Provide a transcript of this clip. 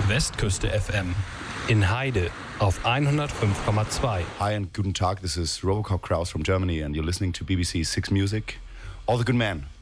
Westküste FM. In Heide auf 105,2. Hi and guten Tag, this is Robocop Kraus from Germany and you're listening to BBC Six Music. All the good men.